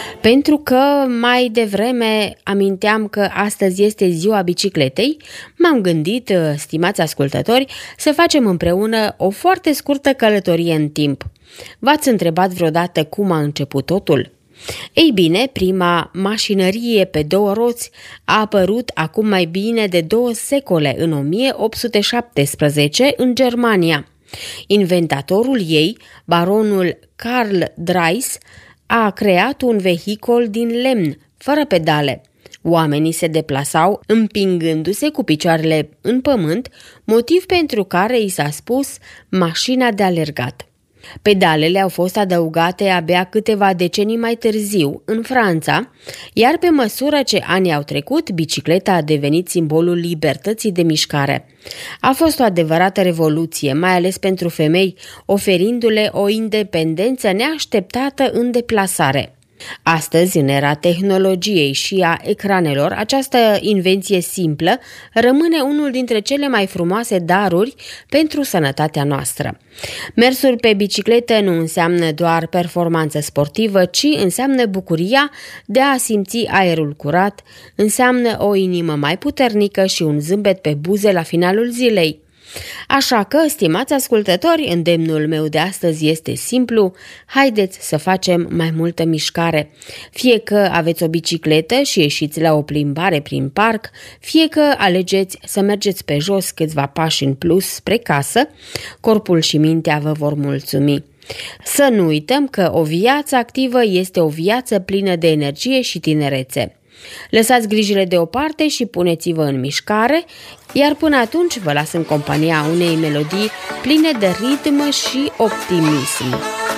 Pentru că mai devreme aminteam că astăzi este ziua bicicletei, m-am gândit, stimați ascultători, să facem împreună o foarte scurtă călătorie în timp. V-ați întrebat vreodată cum a început totul? Ei bine, prima mașinărie pe două roți a apărut acum mai bine de 2 secole, în 1817, în Germania. Inventatorul ei, baronul Carl Drais, a creat un vehicul din lemn, fără pedale. Oamenii se deplasau împingându-se cu picioarele în pământ, motiv pentru care i s-a spus mașina de alergat. Pedalele au fost adăugate abia câteva decenii mai târziu, în Franța, iar pe măsură ce anii au trecut, bicicleta a devenit simbolul libertății de mișcare. A fost o adevărată revoluție, mai ales pentru femei, oferindu-le o independență neașteptată în deplasare. Astăzi, în era tehnologiei și a ecranelor, această invenție simplă rămâne unul dintre cele mai frumoase daruri pentru sănătatea noastră. Mersul pe bicicletă nu înseamnă doar performanță sportivă, ci înseamnă bucuria de a simți aerul curat, înseamnă o inimă mai puternică și un zâmbet pe buze la finalul zilei. Așa că, stimați ascultători, îndemnul meu de astăzi este simplu: haideți să facem mai multă mișcare. Fie că aveți o bicicletă și ieșiți la o plimbare prin parc, fie că alegeți să mergeți pe jos câțiva pași în plus spre casă, corpul și mintea vă vor mulțumi. Să nu uităm că o viață activă este o viață plină de energie și tinerețe. Lăsați grijile deoparte și puneți-vă în mișcare, iar până atunci vă las în compania unei melodii pline de ritm și optimism.